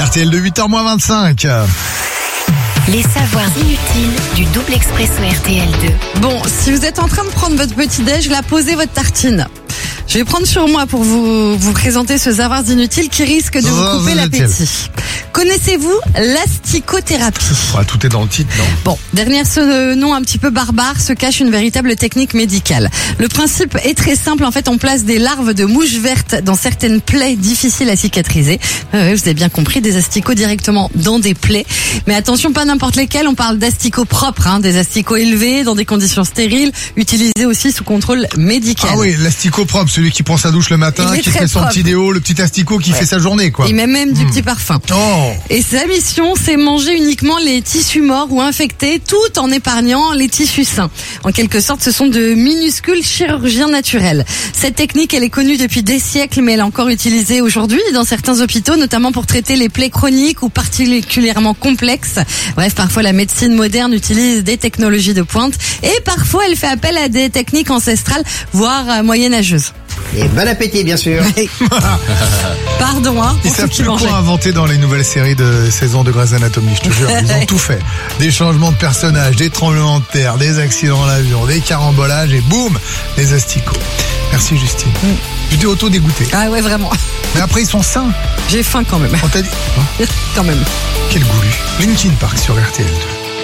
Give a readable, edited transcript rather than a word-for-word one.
RTL de 8h-25. Les savoirs inutiles du double expresso RTL2. Bon, si vous êtes en train de prendre votre petit-déj, là, posez votre tartine. Je vais prendre sur moi pour vous présenter ce savoir inutile qui risque de vous couper l'appétit. Connaissez-vous l'asticothérapie ? Ouais, tout est dans le titre, non ? Bon, derrière ce nom un petit peu barbare se cache une véritable technique médicale. Le principe est très simple. En fait, on place des larves de mouches vertes dans certaines plaies difficiles à cicatriser. Vous avez bien compris, des asticots directement dans des plaies. Mais attention, pas n'importe lesquels. On parle d'asticots propres, des asticots élevés dans des conditions stériles, utilisés aussi sous contrôle médical. Ah oui, l'asticot propre, celui qui prend sa douche le matin, qui fait son petit déo, le petit asticot qui fait sa journée, quoi. Il met même du petit parfum. Oh. Et sa mission, c'est manger uniquement les tissus morts ou infectés, tout en épargnant les tissus sains. En quelque sorte, ce sont de minuscules chirurgiens naturels. Cette technique, elle est connue depuis des siècles, mais elle est encore utilisée aujourd'hui dans certains hôpitaux, notamment pour traiter les plaies chroniques ou particulièrement complexes. Bref, parfois la médecine moderne utilise des technologies de pointe et parfois elle fait appel à des techniques ancestrales, voire moyenâgeuses. Et bon appétit, bien sûr. Pardon, Ils pour ceux savent qui plus mangeaient. quoi inventer dans les nouvelles séries de saison de Grey's Anatomy, je te jure. Ils ont tout fait. Des changements de personnages, des tremblements de terre, des accidents dans l'avion, des carambolages et boum, les asticots. Merci Justine. Tu t'es auto-dégoûté. Ah ouais, vraiment. Mais après, ils sont sains. J'ai faim quand même. On t'a dit... Quand même. Quel goulu. Linkin Park sur RTL2.